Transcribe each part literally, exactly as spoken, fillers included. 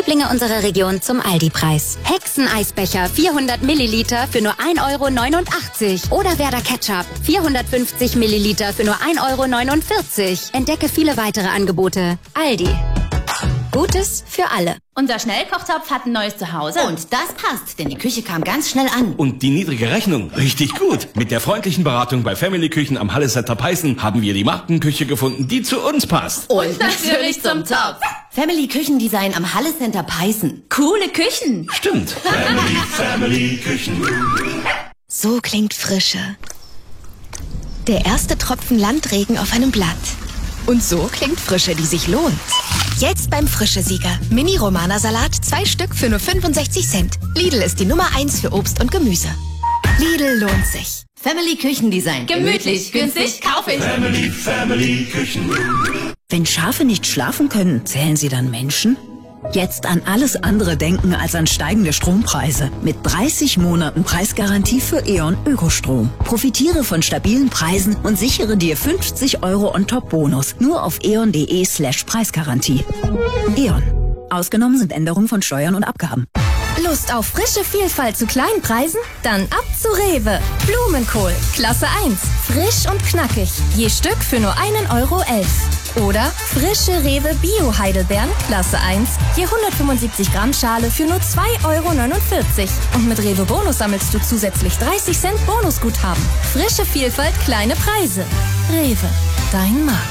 Lieblinge unserer Region zum Aldi-Preis. Hexeneisbecher vierhundert Milliliter für nur ein Euro neunundachtzig. Oder Werder Ketchup vierhundertfünfzig Milliliter für nur ein Euro neunundvierzig. Entdecke viele weitere Angebote. Aldi. Gutes für alle. Unser Schnellkochtopf hat ein neues Zuhause. Und das passt, denn die Küche kam ganz schnell an. Und die niedrige Rechnung, richtig gut. Mit der freundlichen Beratung bei Family Küchen am Halle Center Peißen haben wir die Markenküche gefunden, die zu uns passt. Und, Und natürlich zum Topf. Family Küchendesign am Halle Center Peißen. Coole Küchen. Stimmt. Family, Family Küchen. So klingt Frische. Der erste Tropfen Landregen auf einem Blatt. Und so klingt Frische, die sich lohnt. Jetzt beim Frische-Sieger. Mini-Romana-Salat, zwei Stück für nur fünfundsechzig Cent. Lidl ist die Nummer eins für Obst und Gemüse. Lidl lohnt sich. Family Küchendesign. Gemütlich, günstig, kaufe ich. Family, Family Küchen. Wenn Schafe nicht schlafen können, zählen sie dann Menschen? Jetzt an alles andere denken als an steigende Strompreise. Mit dreißig Monaten Preisgarantie für E.ON Ökostrom. Profitiere von stabilen Preisen und sichere dir fünfzig Euro On-Top-Bonus. Nur auf eon.de slash Preisgarantie. E.ON. Ausgenommen sind Änderungen von Steuern und Abgaben. Lust auf frische Vielfalt zu kleinen Preisen? Dann ab zu Rewe. Blumenkohl, Klasse eins. Frisch und knackig. Je Stück für nur einen Euro elf. Oder frische Rewe Bio-Heidelbeeren, Klasse eins. Je hundertfünfundsiebzig Gramm Schale für nur zwei Euro neunundvierzig. Und mit Rewe Bonus sammelst du zusätzlich dreißig Cent Bonusguthaben. Frische Vielfalt, kleine Preise. Rewe, dein Markt.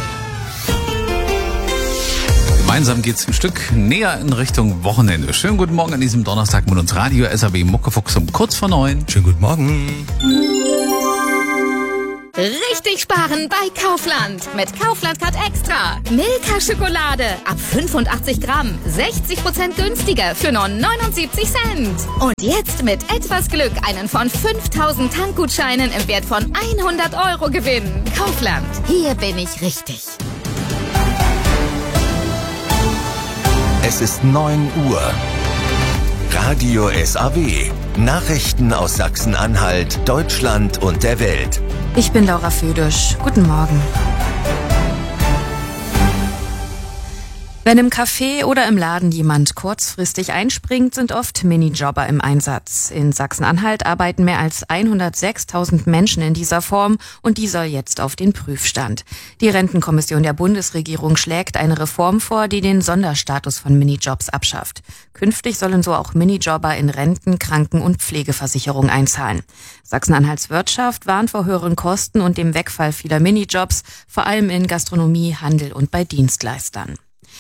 Gemeinsam geht's ein Stück näher in Richtung Wochenende. Schönen guten Morgen an diesem Donnerstag mit uns Radio S A B Muckefuchs um kurz vor neun. Schönen guten Morgen. Richtig sparen bei Kaufland. Mit Kaufland Card Extra. Milka Schokolade ab fünfundachtzig Gramm. sechzig Prozent günstiger für nur neunundsiebzig Cent. Und jetzt mit etwas Glück einen von fünftausend Tankgutscheinen im Wert von hundert Euro gewinnen. Kaufland. Hier bin ich richtig. Es ist neun Uhr. Radio S A W. Nachrichten aus Sachsen-Anhalt, Deutschland und der Welt. Ich bin Laura Födisch. Guten Morgen. Wenn im Café oder im Laden jemand kurzfristig einspringt, sind oft Minijobber im Einsatz. In Sachsen-Anhalt arbeiten mehr als hundertsechstausend Menschen in dieser Form und die soll jetzt auf den Prüfstand. Die Rentenkommission der Bundesregierung schlägt eine Reform vor, die den Sonderstatus von Minijobs abschafft. Künftig sollen so auch Minijobber in Renten-, Kranken- und Pflegeversicherung einzahlen. Sachsen-Anhalts Wirtschaft warnt vor höheren Kosten und dem Wegfall vieler Minijobs, vor allem in Gastronomie, Handel und bei Dienstleistern.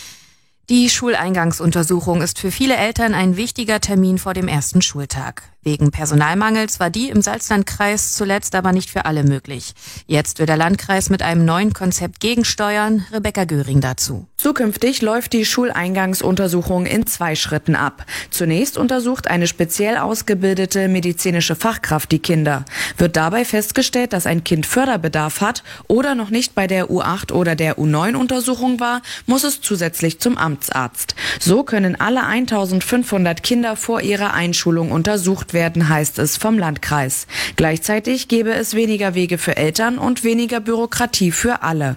Die Schuleingangsuntersuchung ist für viele Eltern ein wichtiger Termin vor dem ersten Schultag. Wegen Personalmangels war die im Salzlandkreis zuletzt aber nicht für alle möglich. Jetzt will der Landkreis mit einem neuen Konzept gegensteuern. Rebecca Göring dazu. Zukünftig läuft die Schuleingangsuntersuchung in zwei Schritten ab. Zunächst untersucht eine speziell ausgebildete medizinische Fachkraft die Kinder. Wird dabei festgestellt, dass ein Kind Förderbedarf hat oder noch nicht bei der U acht oder der U neun Untersuchung war, muss es zusätzlich zum Amtsarzt. So können alle eintausendfünfhundert Kinder vor ihrer Einschulung untersucht werden, heißt es vom Landkreis. Gleichzeitig gäbe es weniger Wege für Eltern und weniger Bürokratie für alle.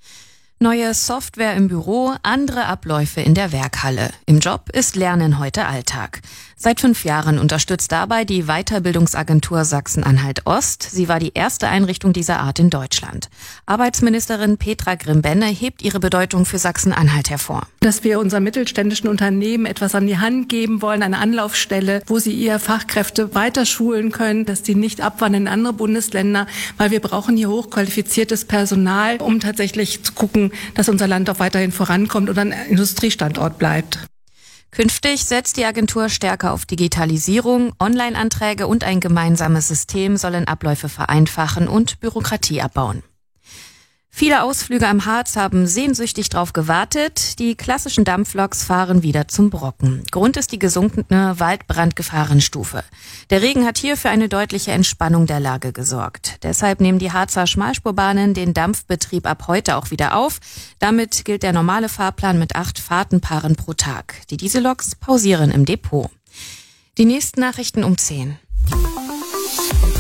Neue Software im Büro, andere Abläufe in der Werkhalle. Im Job ist Lernen heute Alltag. Seit fünf Jahren unterstützt dabei die Weiterbildungsagentur Sachsen-Anhalt Ost. Sie war die erste Einrichtung dieser Art in Deutschland. Arbeitsministerin Petra Grimbenne hebt ihre Bedeutung für Sachsen-Anhalt hervor. Dass wir unseren mittelständischen Unternehmen etwas an die Hand geben wollen, eine Anlaufstelle, wo sie ihre Fachkräfte weiterschulen können, dass die nicht abwandern in andere Bundesländer, weil wir brauchen hier hochqualifiziertes Personal, um tatsächlich zu gucken, dass unser Land auch weiterhin vorankommt und ein Industriestandort bleibt. Künftig setzt die Agentur stärker auf Digitalisierung, Online-Anträge und ein gemeinsames System sollen Abläufe vereinfachen und Bürokratie abbauen. Viele Ausflüge am Harz haben sehnsüchtig drauf gewartet. Die klassischen Dampfloks fahren wieder zum Brocken. Grund ist die gesunkene Waldbrandgefahrenstufe. Der Regen hat hier für eine deutliche Entspannung der Lage gesorgt. Deshalb nehmen die Harzer Schmalspurbahnen den Dampfbetrieb ab heute auch wieder auf. Damit gilt der normale Fahrplan mit acht Fahrtenpaaren pro Tag. Die Dieselloks pausieren im Depot. Die nächsten Nachrichten um zehn.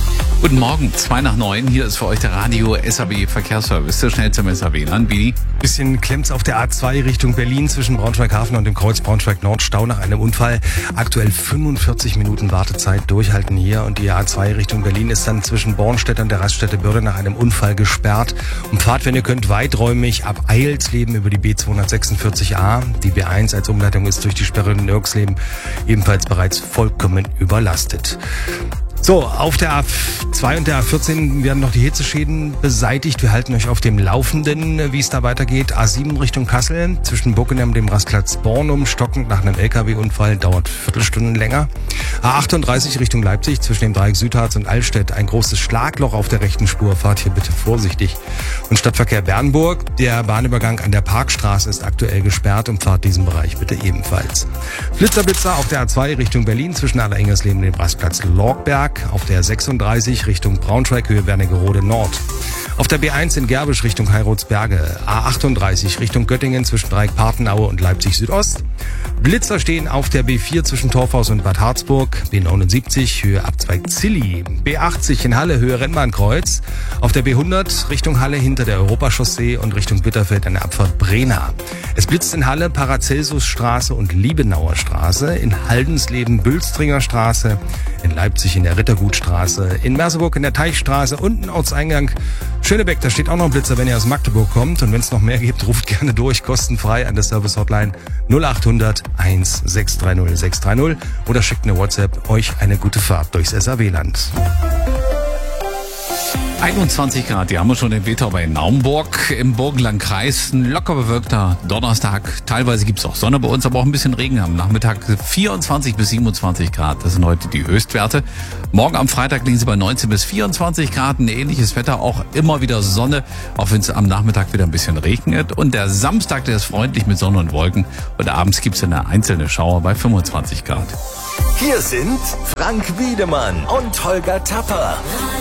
Guten Morgen, zwei nach neun. Hier ist für euch der Radio S A B Verkehrsservice, der schnellste im S A B-Land. Bini? Bisschen klemmt's auf der A zwei Richtung Berlin zwischen Braunschweig-Hafen und dem Kreuz Braunschweig-Nord. Stau nach einem Unfall. Aktuell fünfundvierzig Minuten Wartezeit. Durchhalten hier. Und die A zwei Richtung Berlin ist dann zwischen Bornstedt und der Raststätte Börde nach einem Unfall gesperrt. Umfahrt, wenn ihr könnt, weiträumig ab Eilsleben über die B zweihundertsechsundvierzig A. Die B eins als Umleitung ist durch die Sperre in Nirksleben ebenfalls bereits vollkommen überlastet. So, auf der A zwei und der A vierzehn werden noch die Hitzeschäden beseitigt. Wir halten euch auf dem Laufenden, wie es da weitergeht. A sieben Richtung Kassel, zwischen Bockenem und dem Rastplatz Bornum, stockend nach einem L K W-Unfall, dauert Viertelstunden länger. A achtunddreißig Richtung Leipzig, zwischen dem Dreieck Südharz und Allstedt, ein großes Schlagloch auf der rechten Spur. Fahrt hier bitte vorsichtig. Und Stadtverkehr Bernburg, der Bahnübergang an der Parkstraße ist aktuell gesperrt und fahrt diesen Bereich bitte ebenfalls. Flitzer-Blitzer auf der A zwei Richtung Berlin, zwischen Allerengersleben und dem Rastplatz Lorgberg. Auf der sechsunddreißig Richtung Braunschweig, Höhe Wernigerode Nord. Auf der B eins in Gerbisch Richtung Heirotsberge. A achtunddreißig Richtung Göttingen zwischen Dreieck-Partenaue und Leipzig Südost. Blitzer stehen auf der B vier zwischen Torfhaus und Bad Harzburg. B neunundsiebzig Höhe Abzweig Zilli. B achtzig in Halle Höhe Rennbahnkreuz. Auf der B hundert Richtung Halle hinter der Europachaussee und Richtung Bitterfeld an der Abfahrt Brena. Es blitzt in Halle Paracelsusstraße und Liebenauer Straße. In Haldensleben Bülstringer Straße. In Leipzig in der Rittergutstraße. In Merseburg in der Teichstraße und ein Ortseingang Schönebeck, da steht auch noch ein Blitzer, wenn ihr aus Magdeburg kommt. Und wenn es noch mehr gibt, ruft gerne durch, kostenfrei an der Service-Hotline null achthundert eins sechs drei null sechs drei null oder schickt eine WhatsApp, euch eine gute Fahrt durchs S A W-Land. einundzwanzig Grad, die haben wir schon in Wetau bei Naumburg im Burgenlandkreis. Ein locker bewölkter Donnerstag. Teilweise gibt's auch Sonne bei uns, aber auch ein bisschen Regen am Nachmittag. vierundzwanzig bis siebenundzwanzig Grad, das sind heute die Höchstwerte. Morgen am Freitag liegen sie bei neunzehn bis vierundzwanzig Grad. Ein ähnliches Wetter, auch immer wieder Sonne, auch wenn es am Nachmittag wieder ein bisschen regnet. Und der Samstag, der ist freundlich mit Sonne und Wolken. Und abends gibt's eine einzelne Schauer bei fünfundzwanzig Grad. Hier sind Frank Wiedemann und Holger Tapper.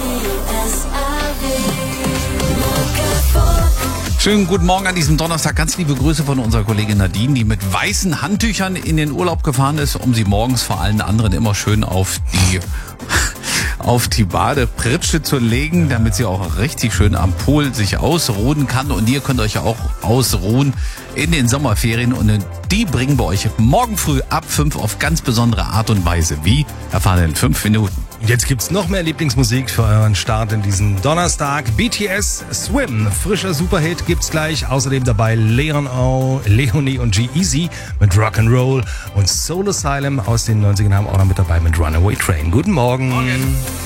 Schönen guten Morgen an diesem Donnerstag. Ganz liebe Grüße von unserer Kollegin Nadine, die mit weißen Handtüchern in den Urlaub gefahren ist, um sie morgens vor allen anderen immer schön auf die auf die Badepritsche zu legen, damit sie auch richtig schön am Pool sich ausruhen kann. Und ihr könnt euch ja auch ausruhen in den Sommerferien. Und die bringen wir euch morgen früh ab fünf auf ganz besondere Art und Weise. Wie? Erfahren in fünf Minuten. Jetzt gibt's noch mehr Lieblingsmusik für euren Start in diesen Donnerstag. B T S Swim, frischer Superhit gibt's gleich. Außerdem dabei Leon O, Leonie und G-Eazy mit Rock'n'Roll und Soul Asylum aus den neunzigern haben auch noch mit dabei mit Runaway Train. Guten Morgen. Morgen.